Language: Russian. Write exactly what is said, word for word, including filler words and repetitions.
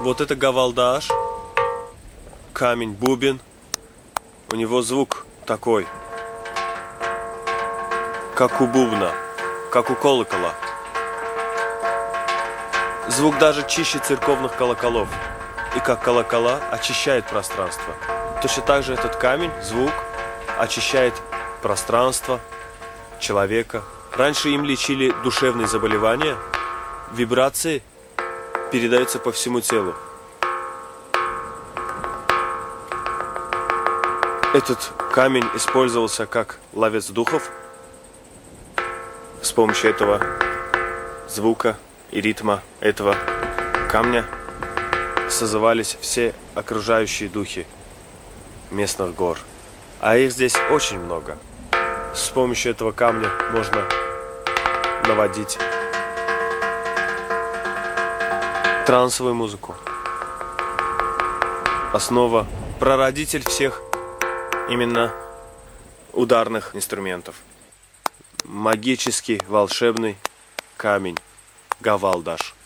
Вот это гавалдаш, камень, бубен. У него звук такой, как у бубна, как у колокола. Звук даже чище церковных колоколов. И как колокола очищает пространство. Точно так же этот камень, звук, очищает пространство человека. Раньше им лечили душевные заболевания. Вибрации передаются по всему телу. Этот камень использовался как ловец духов. С помощью этого звука и ритма этого камня созывались все окружающие духи местных гор. А их здесь очень много. С помощью этого камня можно наводить трансовую музыку. Основа, прародитель всех именно ударных инструментов. Магический волшебный камень гавалдаш.